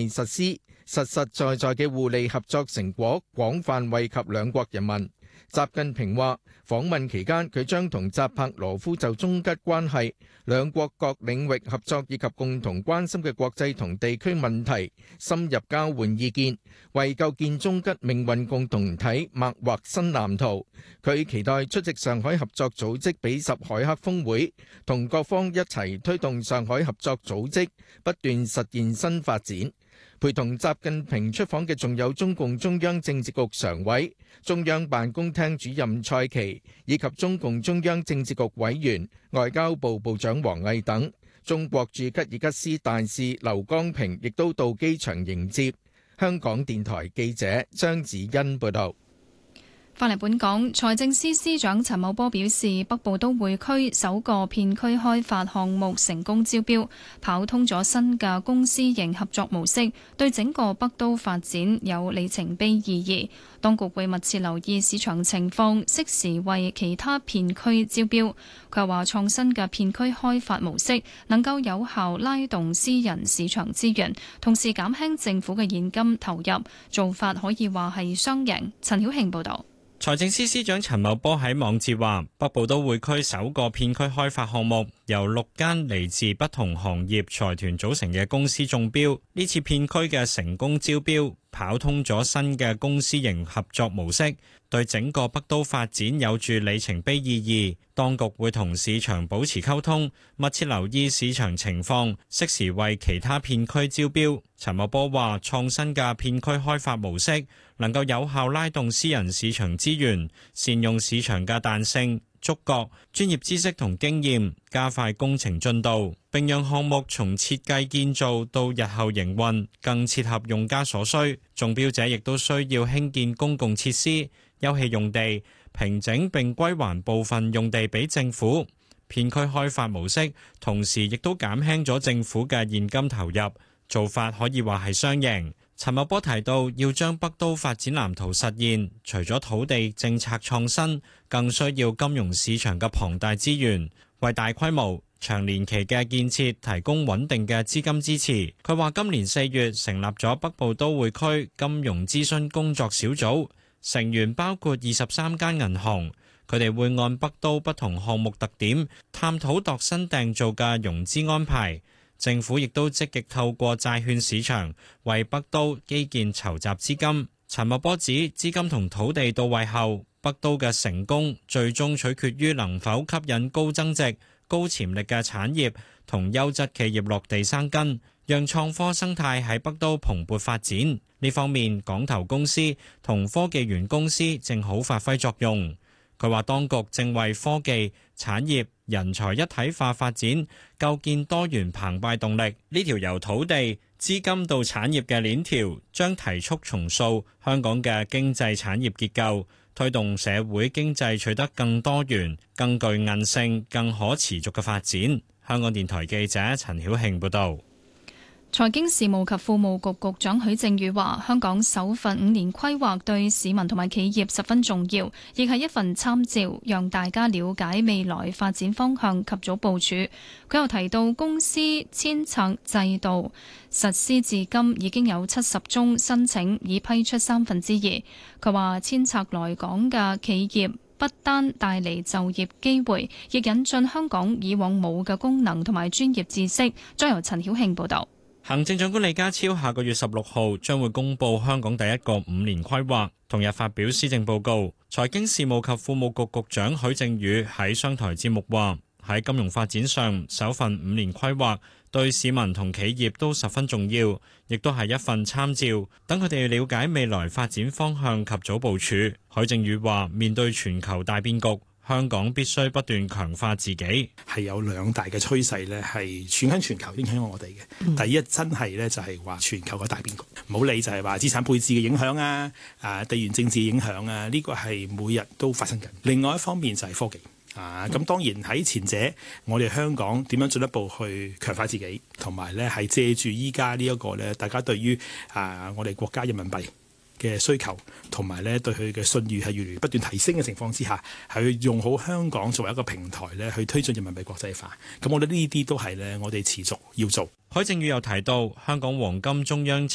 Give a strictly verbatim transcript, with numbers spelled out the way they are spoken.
面實施，實實在在嘅互利合作成果廣泛惠及兩國人民。習近平話，訪問期間佢將同扎帕羅夫就中吉關係、兩國各領域合作以及共同關心嘅國際同地區問題深入交換意見，為構建中吉命運共同體擘劃新藍圖。佢期待出席上海合作組織比什凱克峰會，同各方一齊推動上海合作組織不斷實現新發展。陪同習近平出訪嘅仲有中共中央政治局常委、中央辦公廳主任蔡奇，以及中共中央政治局委員、外交部部長王毅等。中國駐吉爾吉斯大使劉光平亦都到機場迎接。香港電台記者張子欣報道。 返嚟本港，財政司司長陳茂波表示，北部都會區首個片區開發項目成功招標，跑通咗新嘅公私營合作模式，對整個北都發展有里程碑意義。當局會密切留意市場情況，適時為其他片區招標。佢話創新嘅片區開發模式能夠有效拉動私人市場資源，同時減輕政府嘅現金投入，做法可以話係雙贏。陳曉慶報導。 財政司司長陳茂波喺網誌話，北部都會區首個片區開發項目由六間嚟自不同行業財團組成嘅公司中標。呢次片區嘅成功招標，跑通咗新嘅公私營合作模式，對整個北都發展有住里程碑意義。當局會同市場保持溝通，密切留意市場情況，適時為其他片區招標。陳茂波話，創新嘅片區開發模式能夠有效拉動私人市場資源，善用市場嘅彈性、觸覺、專業知識同經驗，加快工程進度，並讓項目從設計建造到日後營運更切合用家所需。中標者亦都需要興建公共設施、休憩用地，平整並歸還部分用地俾政府。片區開發模式同時亦都減輕咗政府嘅現金投入，做法可以話係雙贏。陳茂波提到，要將北都發展藍圖實現，除咗土地政策創新，更需要金融市場嘅龐大資源，為大規模長年期嘅建設提供穩定嘅資金支持。佢話今年四月成立咗北部都會區金融諮詢工作小組，成員包括二十三間銀行，佢哋會按北都不同項目特點，探討度身訂造嘅融資安排。政府亦都積極透過債券市場為北都基建籌集資金。陳茂波指，資金同土地到位後，北都嘅成功最終取決於能否吸引高增值、高潛力嘅產業同優質企業落地生根，讓創科生態喺北都蓬勃發展。呢方面，港投公司同科技園公司正好發揮作用。佢話當局正為科技、產業、人才一體化發展構建多元澎湃動力。呢條由土地、資金到產業嘅鏈條，將提速重塑香港嘅經濟產業結構，推動社會經濟取得更多元、更具韌性、更可持續嘅發展。香港電台記者陳曉慶報導。 財經事務及庫務局局長許正宇話，香港首份五年規劃對市民同埋企業十分重要，亦係一份參照，讓大家了解未來發展方向及早部署。佢又提到，公司遷冊制度實施至今已經有七十宗申請，已批出三分之二。佢話遷冊來港嘅企業不單帶嚟就業機會，亦引進香港以往冇嘅功能同埋專業知識。再由陳曉慶報導。 行政長官李家超下個月十六號將會公布香港第一個五年規劃，同日發表施政報告。財經事務及庫務局局長許正宇喺商台節目話，喺金融發展上，首份五年規劃對市民同企業都十分重要，亦都係一份參照，等佢哋了解未來發展方向及早部署。許正宇話，面對全球大變局，香港必須不斷強化自己， 係有兩大嘅趨勢咧，係全響全球影響我哋嘅。嗯、第一真係咧就係話全球嘅大變局，唔好理就係話資產配置嘅影響啊，啊地緣政治影響啊，呢、這個係每日都發生緊。另外一方面就係科技啊，咁當然喺前者，我哋香港點樣進一步去強化自己，同埋咧係借住依家呢一個咧，大家對於啊我哋國家人民幣嘅需求同埋咧對佢嘅信譽係越嚟越不斷提升嘅情況之下，係用好香港作為一個平台咧去推進人民幣國際化。咁我覺得呢啲都係咧我哋持續要做。 許正宇又提到，香港黃金中央